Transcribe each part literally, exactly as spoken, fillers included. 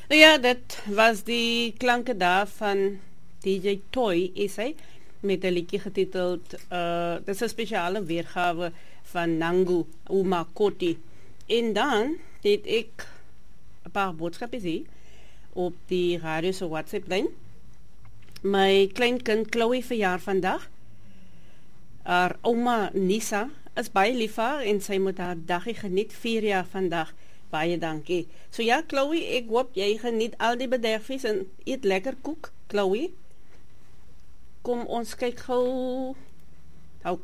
Nou ja, dit was die klanke daar van D J Toy, is hy, met 'n liedjie getiteld, uh, dit is 'n spesiale weergawe van Nangu Umakoti. En dan het ek 'n paar boodskappe hier op die radio se WhatsApp-lyn. My kleinkind Chloe verjaar vandag. Haar ouma Nisa is baie lief vir haar en sy moet haar daggie geniet, vier jaar vandag. Baie dankie. So ja, Chloe, ek hoop jy geniet al die bederfies en eet lekker koek, Chloe. Kom ons kyk gou. OK.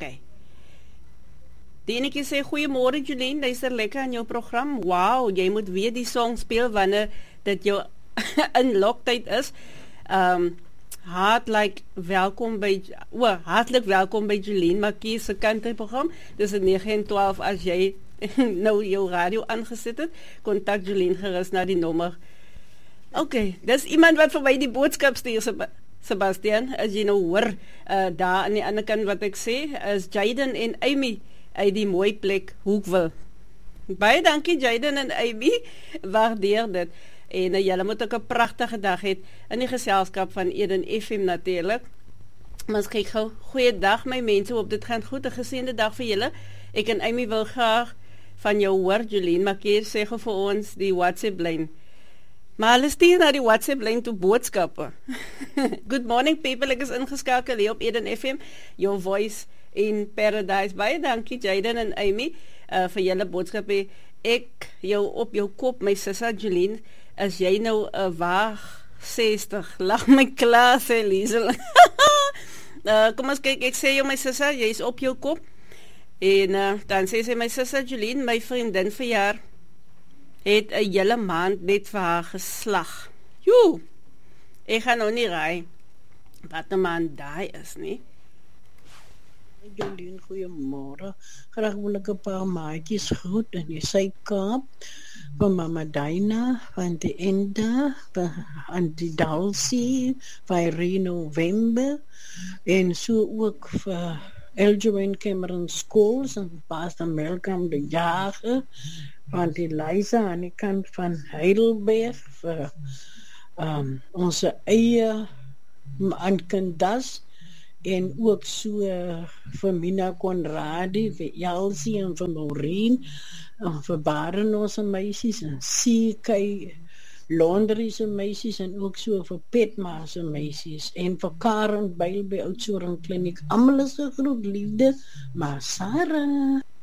Die enetjie sê, goeiemôre Jolien, luister lekker aan jou program. Wow, jy moet weer die song speel wanneer dit jou inloktyd is. Um, hartlik welkom by, oh, hartlik welkom by Jolien Makie se countryprogram. Dis in nege en twaalf as jy nou jou radio aangesit het. Kontak Jolien gerus na die nommer. OK, dis iemand wat vir my die boodskap stuur, Sebastian, as jy nou hoor, uh, daar aan die ander kant wat ek sê, is Jaden en Amy uit die mooi plek Hoekville. Baie dankie Jaden en Amy, waardeer dit. En uh, julle moet ook 'n pragtige dag hê in die geselskap van Eden F M natuurlik. Maar as kyk gou, goeiedag my mense, hoop dit gaan goed, 'n geseënde dag vir julle. Ek en Amy wil graag van jou hoor, Jolien, maar keer sê gou vir ons die WhatsApp-lyn. Maar hulle stuur na die WhatsApp-lyn toe boodskappe. Good morning people, ek is ingeskakel hier op Eden F M, your voice in paradise. Baie dankie Jaden en Amy uh, vir julle boodskappe. Ek jou op jou kop, my sissa Jolien, as jy nou 'n uh, waag sestig, lag my klaar sê Liesel. uh, kom ons kyk, ek sê jou my sissa, jy is op jou kop. En uh, dan sê sy my sissa Jolien, my vriendin verjaar het 'n hele maand net vir haar geslag. Joe, ek gaan nou nie raai wat 'n maand daai is, nie? Jolien, goeiemôre. Graag wil ek 'n paar maatjies groet in die Suid-Kaap, van Mama Dina, van die Enda, van die Dalsie, van Reno Wembe, en so ook vir Elgin Cameron Schools, en Pastor Malcolm de Jager, van die Liza aan die kant van Heidelberg, vir um, onze eie Ankendas, en ook so uh, vir Mina Conradi, vir Elsie en vir Maureen, en vir Barenos se meisies, en C K Laundrie se meisies, en ook so vir Petma se meisies, en vir Karen Byl by Oudtshoorn Kliniek. Almal is 'n groot liefde, maar Sarah...